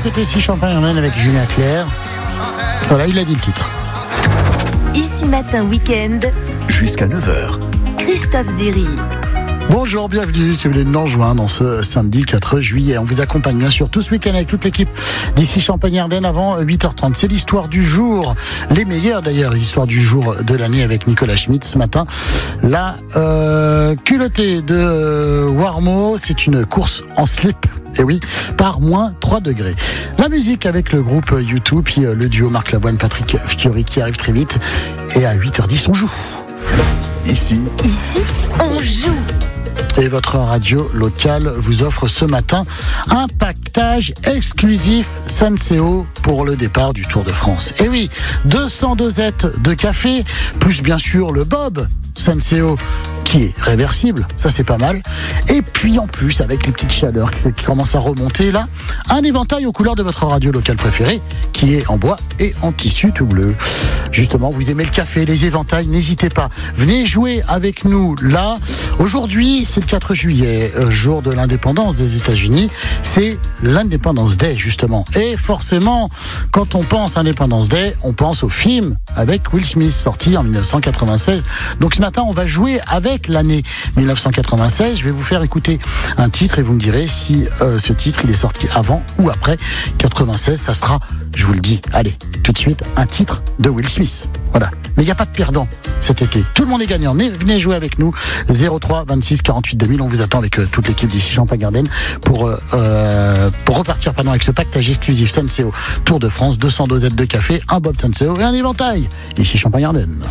écoutez Si Champagne-Ardenne avec Julien Clerc. Voilà, il a dit le titre. Ici Matin Week-end, Jusqu'à 9h. Christophe Ziri. Bonjour, bienvenue si vous voulez nous rejoindre dans ce samedi 4 juillet. On vous accompagne bien sûr tout ce week-end avec toute l'équipe d'ici Champagne-Ardenne avant 8h30. C'est l'histoire du jour, les meilleures d'ailleurs, l'histoire du jour de l'année avec Nicolas Schmitt ce matin. La culottée de Warmo, c'est une course en slip. Et oui, par moins 3 degrés. La musique avec le groupe U2, puis le duo Marc Lavoine, Patrick Fiori qui arrive très vite. Et à 8h10, on joue. Ici, on joue. Et votre radio locale vous offre ce matin un pactage exclusif Senseo pour le départ du Tour de France. Et oui, 200 dosettes de café, plus bien sûr le Bob Senseo qui est réversible, ça c'est pas mal. Et puis en plus, avec les petites chaleurs qui commencent à remonter là, un éventail aux couleurs de votre radio locale préférée qui est en bois et en tissu tout bleu. Justement, vous aimez le café, les éventails, n'hésitez pas. Venez jouer avec nous là. Aujourd'hui, c'est le 4 juillet, jour de l'indépendance des États-Unis. C'est l'Independence Day, justement. Et forcément, quand on pense Independence Day, on pense au film avec Will Smith, sorti en 1996. Donc ce matin, on va jouer avec l'année 1996. Je vais vous faire écouter un titre et vous me direz si ce titre, il est sorti avant ou après 96. Ça sera, je vous le dis, allez, tout de suite, un titre de Will Smith. Voilà. Mais il n'y a pas de perdant cet été. Tout le monde est gagnant. Venez jouer avec nous. 03 26 48 2000. On vous attend avec toute l'équipe d'ici Champagne-Ardenne pour repartir avec ce pactage exclusif Senseo Tour de France. 200 dosettes de café, un Bob Senseo et un éventail. Ici Champagne-Ardenne.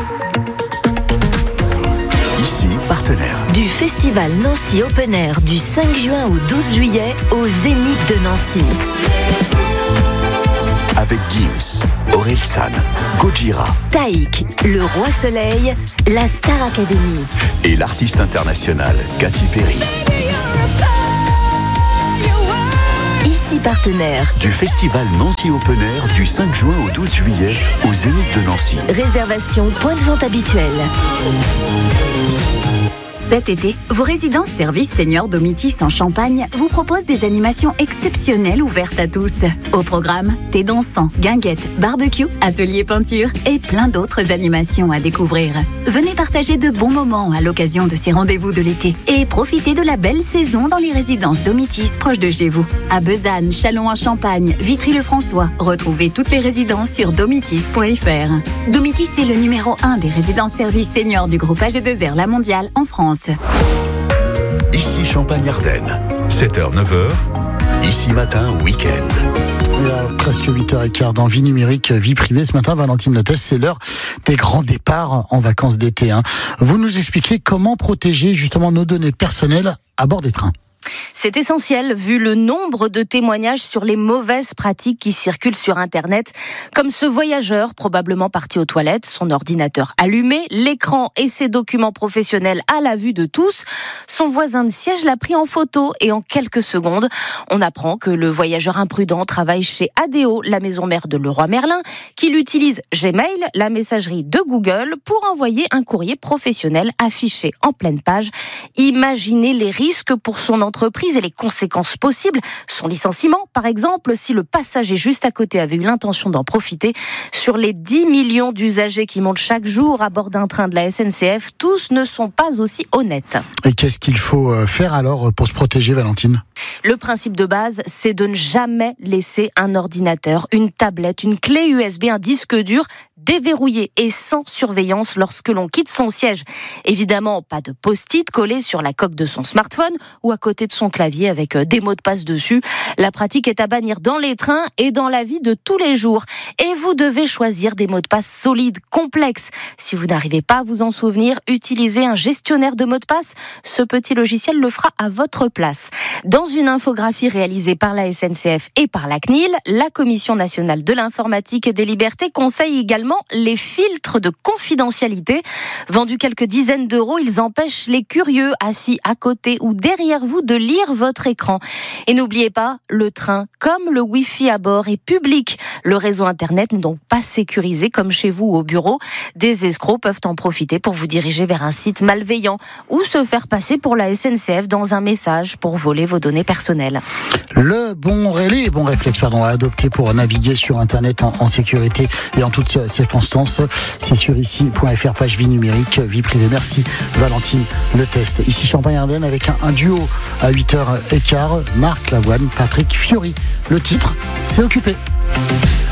ici, partenaire. Du festival Nancy Open Air du 5 juin au 12 juillet au Zénith de Nancy. Avec Gims, Orelsan, Gojira, Taïk, le Roi Soleil, la Star Academy. Et l'artiste international Katy Perry. Ici partenaire. Du festival Nancy Open Air du 5 juin au 12 juillet au Zénith de Nancy. Réservation point de vente habituel. Cet été, vos résidences services seniors Domitis en Champagne vous proposent des animations exceptionnelles ouvertes à tous. Au programme, thé dansant, guinguettes, barbecue, atelier peinture et plein d'autres animations à découvrir. Venez partager de bons moments à l'occasion de ces rendez-vous de l'été et profitez de la belle saison dans les résidences Domitis proches de chez vous. À Besanne, Châlons en Champagne, Vitry-le-François, retrouvez toutes les résidences sur domitis.fr. Domitis est le numéro 1 des résidences services seniors du groupe AG2R La Mondiale en France. Ici Champagne-Ardenne, 7h, 9h, ici matin, week-end. Il y a presque 8h15 dans Vie numérique, vie privée. Ce matin, Valentine Notes, c'est l'heure des grands départs en vacances d'été. Vous nous expliquez comment protéger justement nos données personnelles à bord des trains. C'est essentiel vu le nombre de témoignages sur les mauvaises pratiques qui circulent sur Internet, comme ce voyageur probablement parti aux toilettes, son ordinateur allumé, l'écran et ses documents professionnels à la vue de tous. Son voisin de siège l'a pris en photo et en quelques secondes, on apprend que le voyageur imprudent travaille chez ADO, la maison mère de Leroy Merlin, qu'il utilise Gmail, la messagerie de Google, pour envoyer un courrier professionnel affiché en pleine page. Imaginez les risques pour son entreprise et les conséquences possibles. Son licenciement, par exemple, si le passager juste à côté avait eu l'intention d'en profiter. Sur les 10 millions d'usagers qui montent chaque jour à bord d'un train de la SNCF, tous ne sont pas aussi honnêtes. Et qu'est-ce qu'il faut faire alors pour se protéger, Valentine ? Le principe de base, c'est de ne jamais laisser un ordinateur, une tablette, une clé USB, un disque dur déverrouillé et sans surveillance lorsque l'on quitte son siège. Évidemment, pas de post-it collé sur la coque de son smartphone ou à côté de son clavier avec des mots de passe dessus. La pratique est à bannir dans les trains et dans la vie de tous les jours. Et vous devez choisir des mots de passe solides, complexes. Si vous n'arrivez pas à vous en souvenir, utilisez un gestionnaire de mots de passe. Ce petit logiciel le fera à votre place. Dans une infographie réalisée par la SNCF et par la CNIL, la Commission nationale de l'informatique et des libertés conseille également les filtres de confidentialité. Vendus quelques dizaines d'euros, ils empêchent les curieux assis à côté ou derrière vous de lire votre écran. Et n'oubliez pas, le train, comme le Wi-Fi à bord, est public. Le réseau Internet n'est donc pas sécurisé comme chez vous au bureau. Des escrocs peuvent en profiter pour vous diriger vers un site malveillant ou se faire passer pour la SNCF dans un message pour voler vos données personnelles. Les bons réflexes à adopter pour naviguer sur Internet en sécurité et en toutes circonstances. C'est sur ici.fr, page vie numérique, vie privée. Merci Valentine, le test. Ici Champagne-Ardenne avec un duo à 8h15, Marc Lavoine, Patrick Fiori. Le titre, c'est Occupé.